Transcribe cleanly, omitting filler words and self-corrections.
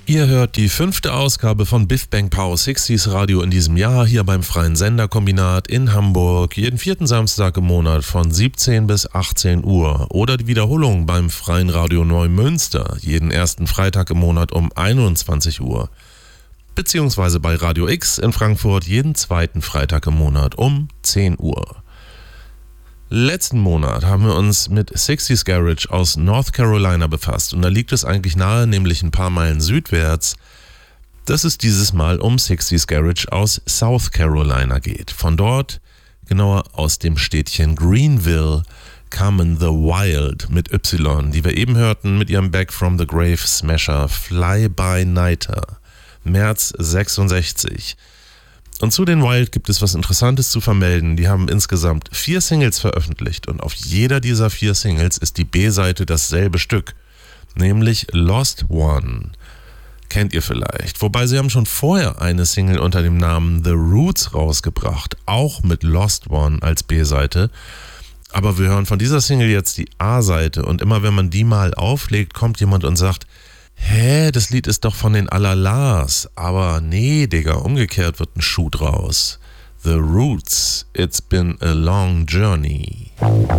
Ihr hört die 5. Ausgabe von Biff Bang Pow 60s Radio in diesem Jahr hier beim Freien Senderkombinat in Hamburg. Jeden 4. Samstag im Monat von 17 bis 18 Uhr. Oder die Wiederholung beim Freien Radio Neumünster jeden 1. Freitag im Monat um 21 Uhr. Beziehungsweise bei Radio X in Frankfurt jeden 2. Freitag im Monat um 10 Uhr. Letzten Monat haben wir uns mit 60s Garage aus North Carolina befasst und da liegt es eigentlich nahe, nämlich ein paar Meilen südwärts, dass es dieses Mal um 60s Garage aus South Carolina geht. Von dort, genauer aus dem Städtchen Greenville, kamen The Wild mit Y, die wir eben hörten mit ihrem Back from the Grave Smasher Fly By Nighter, März 66. Und zu den Wild gibt es was Interessantes zu vermelden. Die haben insgesamt 4 Singles veröffentlicht und auf jeder dieser 4 Singles ist die B-Seite dasselbe Stück, nämlich Lost One. Kennt ihr vielleicht. Wobei sie haben schon vorher eine Single unter dem Namen The Roots rausgebracht, auch mit Lost One als B-Seite. Aber wir hören von dieser Single jetzt die A-Seite und immer wenn man die mal auflegt, kommt jemand und sagt: Hä, das Lied ist doch von den Alalas. Aber nee, Digga, umgekehrt wird ein Schuh draus. The Roots, It's Been a Long Journey.